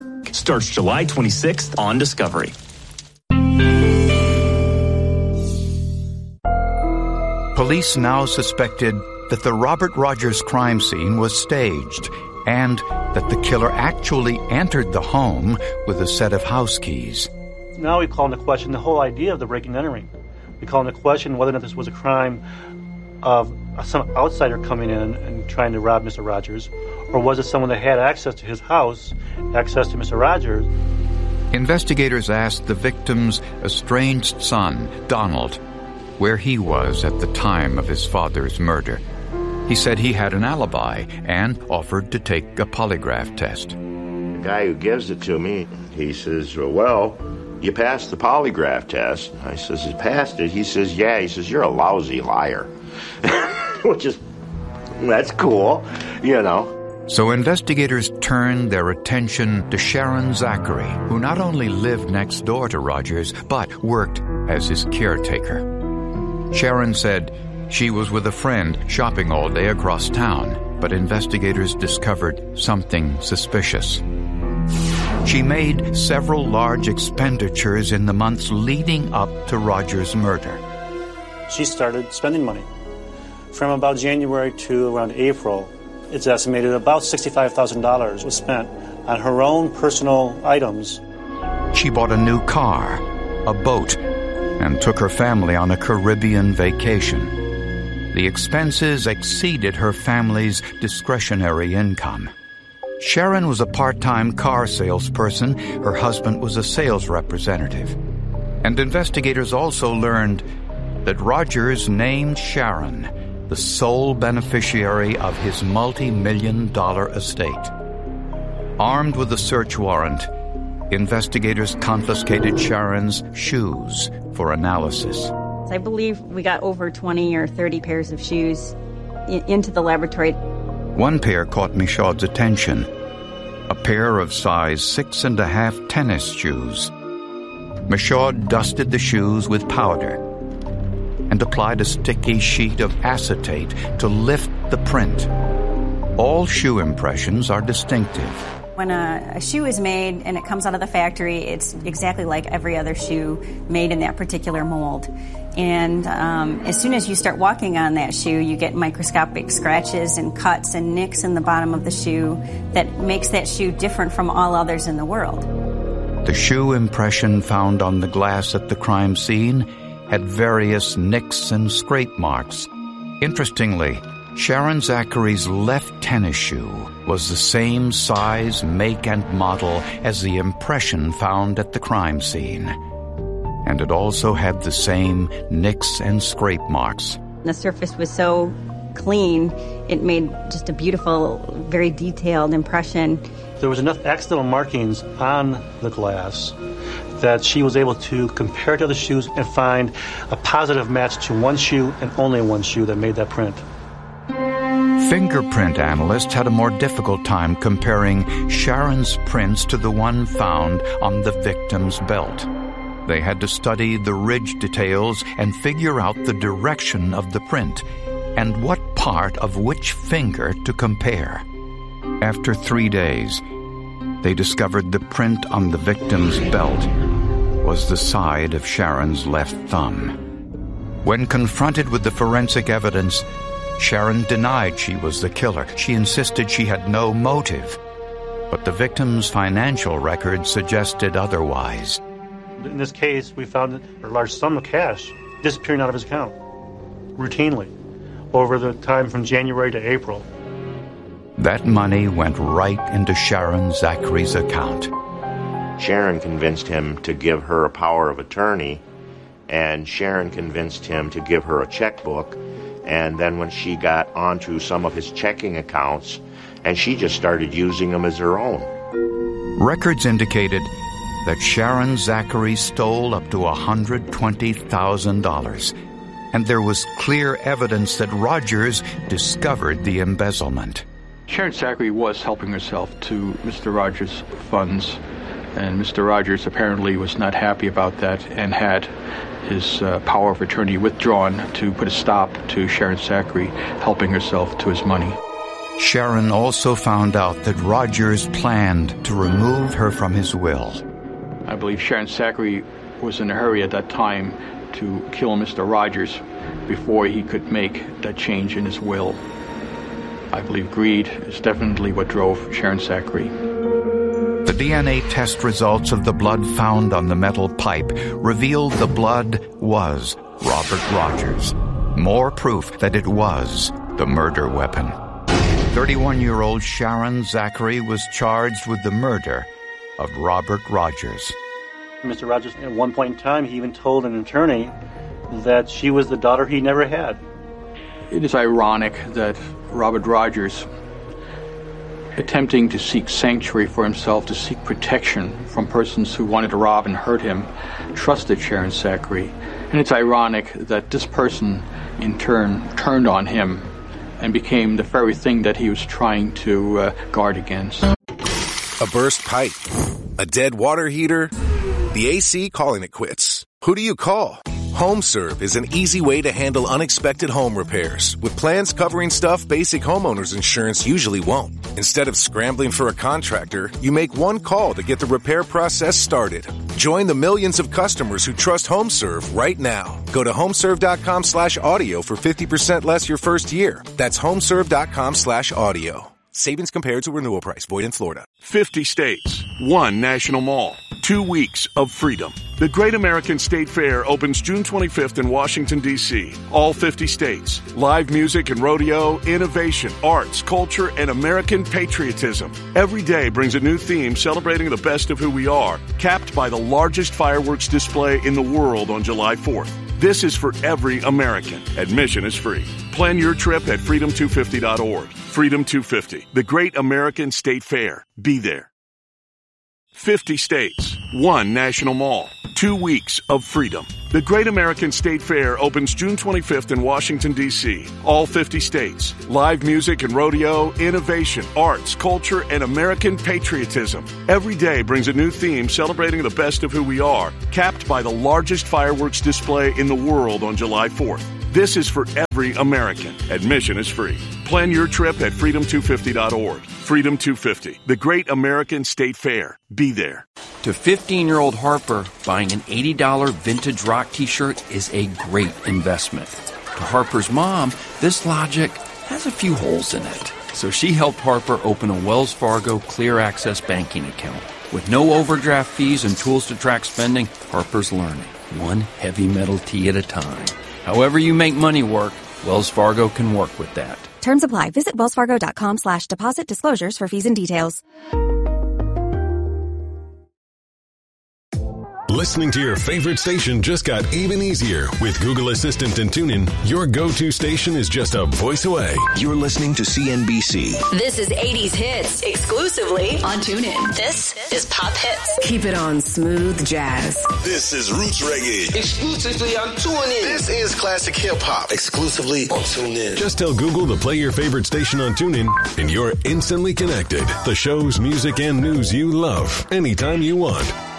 Starts July 26th on Discovery. Police now suspected that the Robert Rogers crime scene was staged and that the killer actually entered the home with a set of house keys. Now we call into question the whole idea of the breaking and entering. We call into question whether or not this was a crime of some outsider coming in and trying to rob Mr. Rogers, or was it someone that had access to his house, access to Mr. Rogers? Investigators asked the victim's estranged son, Donald, where he was at the time of his father's murder. He said he had an alibi and offered to take a polygraph test. The guy who gives it to me, he says, well, you passed the polygraph test. I says, you passed it? He says, yeah. He says, you're a lousy liar. Which is, that's cool, you know. So investigators turned their attention to Sharon Zachary, who not only lived next door to Rogers, but worked as his caretaker. Sharon said she was with a friend shopping all day across town, but investigators discovered something suspicious. She made several large expenditures in the months leading up to Rogers' murder. She started spending money. From about January to around April, it's estimated about $65,000 was spent on her own personal items. She bought a new car, a boat, and took her family on a Caribbean vacation. The expenses exceeded her family's discretionary income. Sharon was a part-time car salesperson. Her husband was a sales representative. And investigators also learned that Rogers named Sharon the sole beneficiary of his multi-million-dollar estate. Armed with a search warrant, investigators confiscated Sharon's shoes for analysis. I believe we got over 20 or 30 pairs of shoes into the laboratory. One pair caught Michaud's attention, a pair of size 6.5 tennis shoes. Michaud dusted the shoes with powder and applied a sticky sheet of acetate to lift the print. All shoe impressions are distinctive. When a shoe is made and it comes out of the factory, it's exactly like every other shoe made in that particular mold. And as soon as you start walking on that shoe, you get microscopic scratches and cuts and nicks in the bottom of the shoe that makes that shoe different from all others in the world. The shoe impression found on the glass at the crime scene had various nicks and scrape marks. Interestingly, Sharon Zachary's left tennis shoe was the same size, make, and model as the impression found at the crime scene. And it also had the same nicks and scrape marks. The surface was so clean, it made just a beautiful, very detailed impression. There was enough accidental markings on the glass that she was able to compare it to other shoes and find a positive match to one shoe and only one shoe that made that print. Fingerprint analysts had a more difficult time comparing Sharon's prints to the one found on the victim's belt. They had to study the ridge details and figure out the direction of the print and what part of which finger to compare. After 3 days, they discovered the print on the victim's belt was the side of Sharon's left thumb. When confronted with the forensic evidence, Sharon denied she was the killer. She insisted she had no motive. But the victim's financial record suggested otherwise. In this case, we found a large sum of cash disappearing out of his account routinely over the time from January to April. That money went right into Sharon Zachary's account. Sharon convinced him to give her a power of attorney, and Sharon convinced him to give her a checkbook, and then when she got onto some of his checking accounts, and she just started using them as her own. Records indicated that Sharon Zachary stole up to $120,000, and there was clear evidence that Rogers discovered the embezzlement. Sharon Zachary was helping herself to Mr. Rogers' funds, and Mr. Rogers apparently was not happy about that and had his power of attorney withdrawn to put a stop to Sharon Zachary helping herself to his money. Sharon also found out that Rogers planned to remove her from his will. I believe Sharon Zachary was in a hurry at that time to kill Mr. Rogers before he could make that change in his will. I believe greed is definitely what drove Sharon Zachary. The DNA test results of the blood found on the metal pipe revealed the blood was Robert Rogers. More proof that it was the murder weapon. 31-year-old Sharon Zachary was charged with the murder of Robert Rogers. Mr. Rogers, at one point in time, he even told an attorney that she was the daughter he never had. It is ironic that Robert Rogers, attempting to seek sanctuary for himself, to seek protection from persons who wanted to rob and hurt him, trusted Sharon Zachary. And it's ironic that this person, in turn, turned on him and became the very thing that he was trying to guard against. A burst pipe, a dead water heater, the AC calling it quits. Who do you call? HomeServe is an easy way to handle unexpected home repairs with plans covering stuff basic homeowners insurance usually won't. Instead of scrambling for a contractor, you make one call to get the repair process started. Join the millions of customers who trust HomeServe right now. Go to homeserve.com/audio for 50% less your first year. That's homeserve.com/audio. Savings compared to renewal price. Void in Florida. 50 states, one national mall, 2 weeks of freedom. The Great American State Fair opens June 25th in Washington, D.C. All 50 states. Live music and rodeo, innovation, arts, culture, and American patriotism. Every day brings a new theme celebrating the best of who we are, capped by the largest fireworks display in the world on July 4th. This is for every American. Admission is free. Plan your trip at freedom250.org. Freedom 250, the Great American State Fair. Be there. 50 states, one national mall, 2 weeks of freedom. The Great American State Fair opens June 25th in Washington, D.C. All 50 states. Live music and rodeo, innovation, arts, culture, and American patriotism. Every day brings a new theme celebrating the best of who we are, capped by the largest fireworks display in the world on July 4th. This is for every American. Admission is free. Plan your trip at freedom250.org. Freedom 250, the Great American State Fair. Be there. To 15-year-old Harper, buying an $80 vintage rock t-shirt is a great investment. To Harper's mom, this logic has a few holes in it. So she helped Harper open a Wells Fargo Clear Access banking account. With no overdraft fees and tools to track spending, Harper's learning, one heavy metal tee at a time. However you make money work, Wells Fargo can work with that. Terms apply. Visit wellsfargo.com/deposit disclosures for fees and details. Listening to your favorite station just got even easier. With Google Assistant and TuneIn, your go-to station is just a voice away. You're listening to CNBC. This is 80s Hits, exclusively on TuneIn. This is Pop Hits. Keep it on smooth jazz. This is Roots Reggae. Exclusively on TuneIn. This is classic hip-hop. Exclusively on TuneIn. Just tell Google to play your favorite station on TuneIn, and you're instantly connected. The shows, music, and news you love, anytime you want.